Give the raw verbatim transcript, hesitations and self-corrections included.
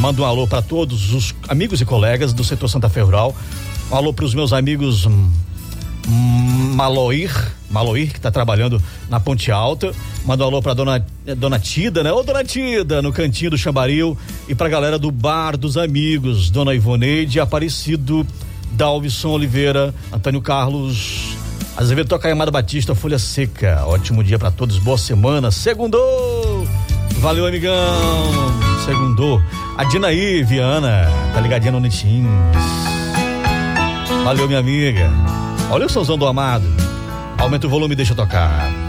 Mando um alô para todos os amigos e colegas do setor Santa Fé Rural. Um alô para os meus amigos hum, Maloir, Maloir, que está trabalhando na Ponte Alta. Manda um alô pra dona, dona Tida, né? Ô, dona Tida, no cantinho do Chambaril. E pra galera do Bar dos Amigos, dona Ivoneide, Aparecido, Dalvison Oliveira, Antônio Carlos, Azevedo Tocaiamada Batista, Folha Seca. Ótimo dia pra todos, boa semana. Segundou! Valeu, amigão! Segundou. A Dinaí Viana, tá ligadinha no Netins. Valeu, minha amiga. Olha o somzão do Amado. Aumenta o volume e deixa eu tocar.